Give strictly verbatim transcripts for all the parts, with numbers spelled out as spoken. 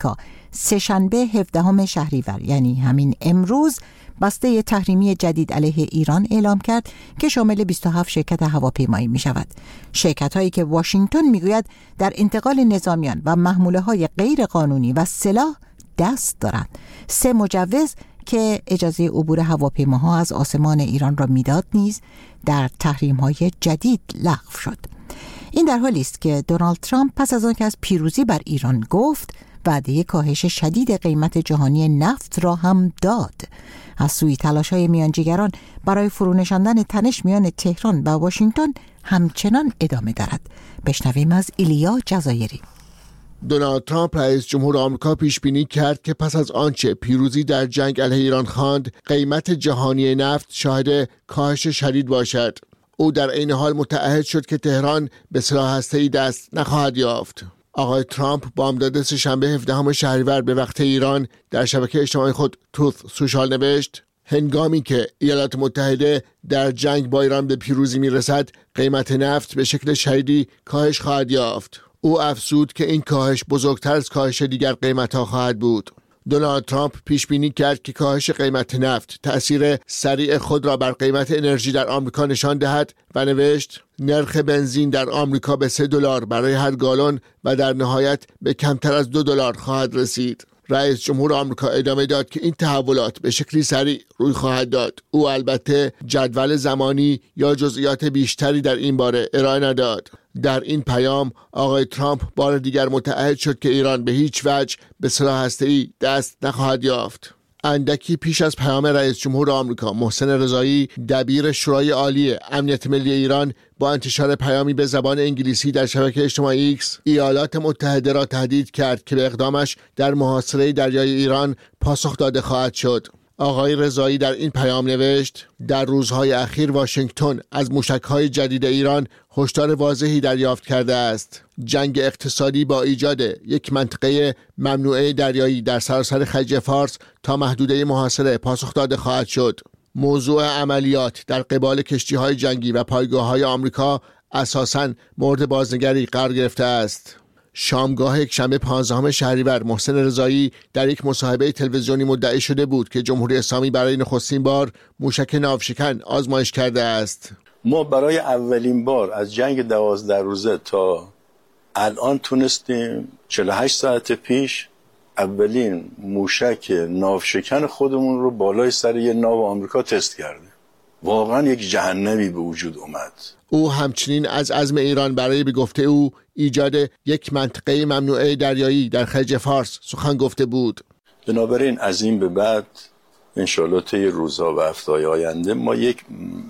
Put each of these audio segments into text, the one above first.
آمریکا سه‌شنبه هفدهم شهریور یعنی همین امروز بسته تحریمی جدید علیه ایران اعلام کرد که شامل بیست و هفت شرکت هواپیمایی می شود. شرکت هایی که واشنگتن می گوید در انتقال نظامیان و محموله های غیر قانونی و سلاح دست دارند. سه مجوز که اجازه عبور هواپیماها از آسمان ایران را میداد نیز در تحریم های جدید لغو شد. این در حالی است که دونالد ترامپ پس از آنکه از پیروزی بر ایران گفت وعده کاهش شدید قیمت جهانی نفت را هم داد. از سوی تلاش‌های میانجیگران برای فرونشاندن تنش میان تهران و واشنگتن همچنان ادامه دارد. بشنویم از ایلیا جزایری. دونالد ترامپ رئیس جمهور آمریکا پیش بینی کرد که پس از آنچه پیروزی در جنگ علیه ایران خواند، قیمت جهانی نفت شاهد کاهش شدید باشد. او در عین حال متعهد شد که تهران به سلاح هسته‌ای دست نخواهد یافت. آقای ترامپ بامداد سه‌شنبه هفدهم شهریور به وقت ایران در شبکه اجتماعی خود تروث سوشال نوشت: هنگامی که ایالات متحده در جنگ با ایران به پیروزی میرسد، قیمت نفت به شکل شدیدی کاهش خواهد یافت. او افزود که این کاهش بزرگتر از کاهش دیگر قیمت‌ها خواهد بود. دونالد ترامپ پیش بینی کرد که کاهش قیمت نفت تأثیر سریع خود را بر قیمت انرژی در آمریکا نشان دهد و نوشت: نرخ بنزین در آمریکا به سه دلار برای هر گالن و در نهایت به کمتر از دو دلار خواهد رسید. رئیس جمهور آمریکا ادامه داد که این تحولات به شکلی سریع روی خواهد داد. او البته جدول زمانی یا جزئیات بیشتری در این باره ارائه نداد. در این پیام آقای ترامپ بار دیگر متعهد شد که ایران به هیچ وجه به سلاح هسته‌ای دست نخواهد یافت. اندکی پیش از پیام رئیس جمهور آمریکا، محسن رضایی دبیر شورای عالی امنیت ملی ایران با انتشار پیامی به زبان انگلیسی در شبکه اجتماعی ایکس ایالات متحده را تهدید کرد که به اقدامش در محاصره دریای ایران پاسخ داده خواهد شد. آقای رضایی در این پیام نوشت: در روزهای اخیر واشنگتن از موشک‌های جدید ایران هشدار واضحی دریافت کرده است. جنگ اقتصادی با ایجاد یک منطقه ممنوعه دریایی در سراسر خلیج فارس تا محدوده محاصره پاسخ داده خواهد شد. موضوع عملیات در قبال کشتی‌های جنگی و پایگاه‌های آمریکا اساساً مورد بازنگری قرار گرفته است. شامگاه یکشنبه پانزدهم شهریور محسن رضایی در یک مصاحبه تلویزیونی مدعی شده بود که جمهوری اسلامی برای نخستین بار موشک ناوشکن آزمایش کرده است. ما برای اولین بار از جنگ دوازده روزه تا الان تونستیم چهل و هشت ساعت پیش اولین موشک ناوشکن خودمون رو بالای سر یه ناو آمریکا تست کردیم. واقعا یک جهنمی به وجود اومد. او همچنین از عزم ایران برای به گفته او ایجاد یک منطقه ممنوعه دریایی در خلیج فارس سخن گفته بود. بنابراین از این به بعد انشالله طی روزها و هفته‌های آینده ما یک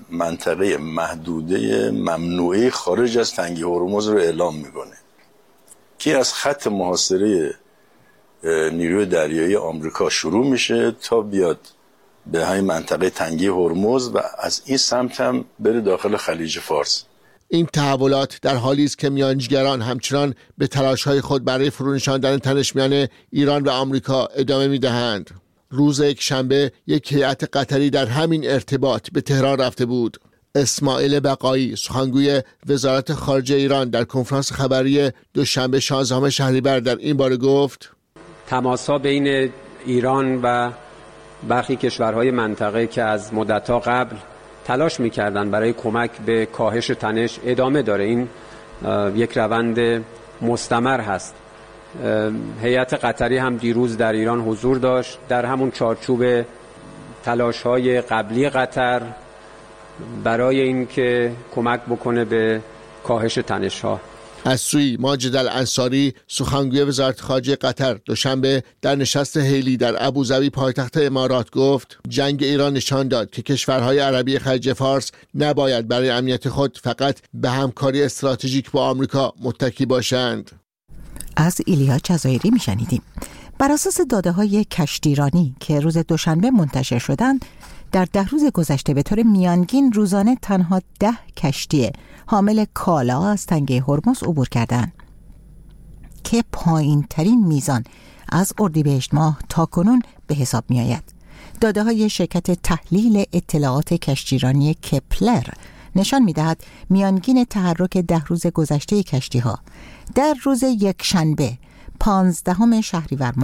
منطقه محدوده ممنوعه خارج از تنگه هرمز رو اعلام میکنه که از خط محاصره نیروی دریایی آمریکا شروع میشه تا بیاد به همین منطقه تنگه هرمز و از این سمت هم بره داخل خلیج فارس. این تحولات در حالی است که میانجیگران همچنان به تلاش‌های خود برای فرونشاندن تنش میان ایران و آمریکا ادامه می‌دهند. روز یکشنبه یک هیئت قطری در همین ارتباط به تهران رفته بود. اسماعیل بقایی سخنگوی وزارت خارجه ایران در کنفرانس خبری دوشنبه شانزدهم شهریور در این باره گفت: تماس‌ها بین ایران و برخی کشورهای منطقه که از مدت‌ها قبل تلاش می‌کردند برای کمک به کاهش تنش ادامه داره. این یک روند مستمر هست. هیئت قطری هم دیروز در ایران حضور داشت. در همون چارچوب تلاش‌های قبلی قطر برای اینکه کمک بکنه به کاهش تنش‌ها. از سوی ماجد الانصاری سخنگوی وزارت خارجه قطر دوشنبه در نشست هیلی در ابوظبی پایتخت امارات گفت: جنگ ایران نشان داد که کشورهای عربی خلیج فارس نباید برای امنیت خود فقط به همکاری استراتژیک با آمریکا متکی باشند. از ایلیا جزایری میشنیدیم. بر اساس داده‌های کشتیرانی که روز دوشنبه منتشر شدند، در ده روز گذشته به طور میانگین روزانه تنها ده کشتی حامل کالا از تنگه هرمز عبور کردند که پایین ترین میزان از اردیبهشت ماه تا کنون به حساب می آید. داده های شرکت تحلیل اطلاعات کشتیرانی کپلر نشان می دهد میانگین تحرک ده روز گذشته کشتی ها در روز یکشنبه پانزدهم شهریور